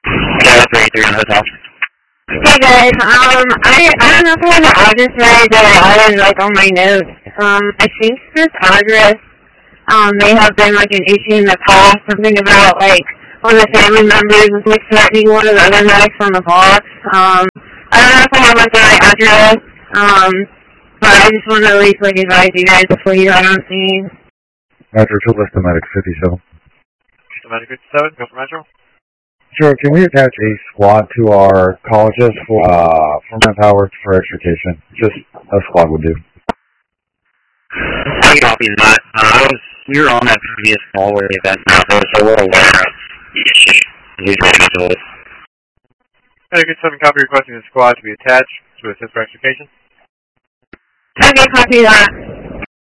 Yeah, 33 on the hotel. Hey guys, I don't know if I have the address right that I added like on my notes. I think this address may have been like an issue in the past, something about like one of the family members was like threatening one of the other guys from the box. I don't know if I have like the right address, but I just want to at least like advise you guys before you go on scene. Metro to Listomedic 57. Listomedic 57, go for Metro. Sure, can we attach a squad to our call just for manpower for extrication? Just a squad would do. I copy that. We were on that previous call where the event happened, so we're aware of the issue. He's ready to do it. Medic 7 copy requesting the squad to be attached to assist for extrication. Okay, copy that.